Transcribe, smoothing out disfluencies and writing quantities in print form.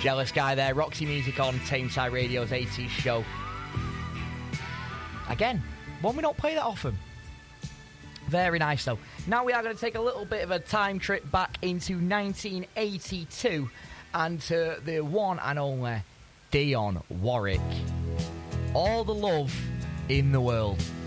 Jealous Guy there, Roxy Music on Tameside Radio's 80s show. Again, one we don't play that often. Very nice though. Now we are going to take a little bit of a time trip back into 1982 and to the one and only Dionne Warwick. All the Love in the World.